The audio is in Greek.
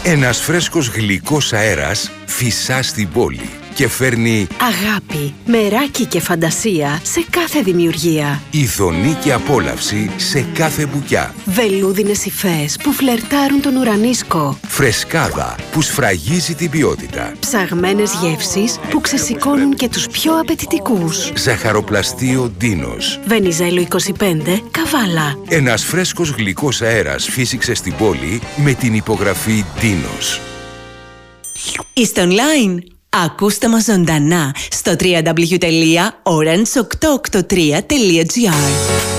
Ένας φρέσκος γλυκός αέρας φυσά στην πόλη και φέρνει αγάπη, μεράκι και φαντασία σε κάθε δημιουργία. ειδονή και απόλαυση σε κάθε μπουκιά. Βελούδινες υφές που φλερτάρουν τον ουρανίσκο. Φρεσκάδα που σφραγίζει την ποιότητα. Ψαγμένες γεύσεις που ξεσηκώνουν και τους πιο απαιτητικούς. Ζαχαροπλαστείο Ντίνος. Βενιζέλο 25, Καβάλα. Ένας φρέσκος γλυκός αέρας φύσηξε στην πόλη με την υπογραφή Ντίνος. Είστε online. Ακούστε μας ζωντανά στο www.orange883.gr.